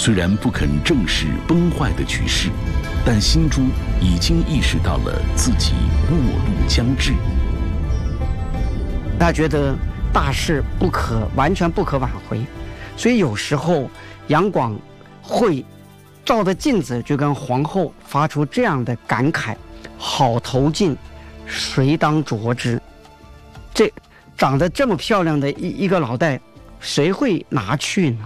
虽然不肯正视崩坏的局势，但新珠已经意识到了自己末路将至。 他觉得大事完全不可挽回，所以有时候杨广会照着镜子就跟皇后发出这样的感慨：好头镜，谁当着之？这长得这么漂亮的一个老戴，谁会拿去呢？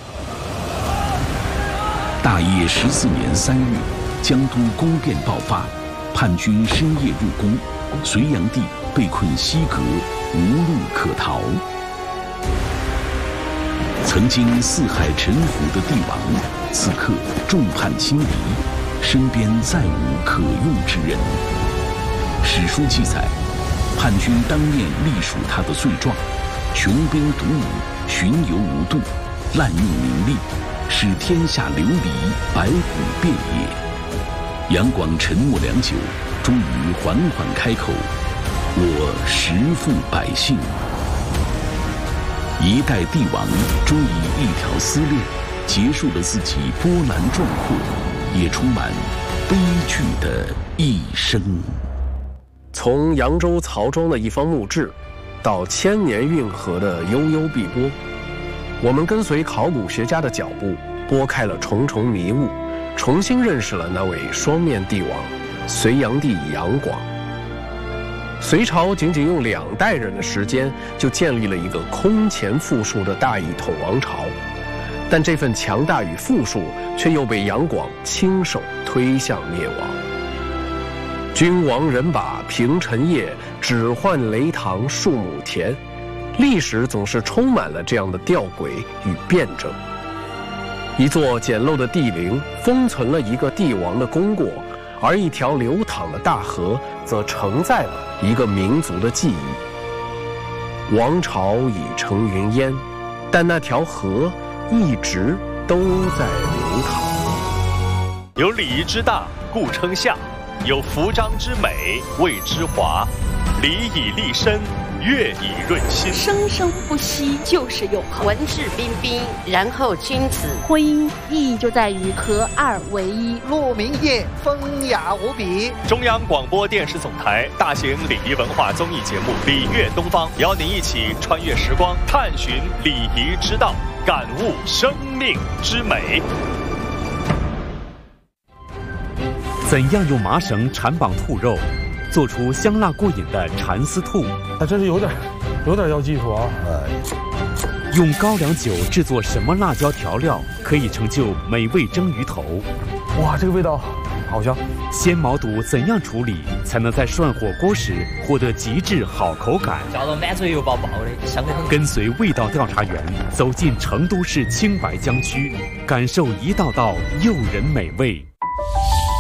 大业14年3月，江都宫变爆发，叛军深夜入宫，隋炀帝被困西阁，无路可逃。曾经四海沉浮的帝王，此刻众叛亲离，身边再无可用之人。史书记载，叛军当面隶属他的罪状：穷兵黩武，巡游无度，滥用名利，使天下流离，百虎遍野。杨广沉默良久，终于缓缓开口：“我实负百姓。”一代帝王终以一条丝链结束了自己波澜壮阔，也充满悲剧的一生。 从扬州曹庄的一方墓志，到千年运河的悠悠碧波，我们跟随考古学家的脚步，拨开了重重迷雾，重新认识了那位双面帝王隋炀帝杨广。隋朝仅仅用2代人的时间，就建立了一个空前富庶的大一统王朝，但这份强大与富庶，却又被杨广亲手推向灭亡。君王人把平陈夜，只换雷塘数亩田。历史总是充满了这样的吊诡与辩证。一座简陋的帝陵封存了一个帝王的功过，而一条流淌的大河则承载了一个民族的记忆。王朝已成云烟，但那条河一直都在流淌。 有礼仪之大，故称夏；有服装之美，谓之华。礼以立身，乐以润心。 生生不息就是永恒。 文质彬彬，然后君子。 婚姻意义就在于合二为一。 鹿鸣夜，风雅无比。 中央广播电视总台大型礼仪文化综艺节目《礼乐东方》，邀您一起穿越时光，探寻礼仪之道，感悟生命之美。 怎样用麻绳缠绑兔肉，做出香辣过瘾的蚕丝兔？ 还真是有点要技术啊！ 用高粱酒制作什么辣椒调料可以成就美味蒸鱼头？ 哇，这个味道好香！ 鲜毛肚怎样处理才能在涮火锅时获得极致好口感？ 叫到满嘴油爆爆的，香得很。 跟随味道调查员走进成都市青白江区，感受一道道诱人美味。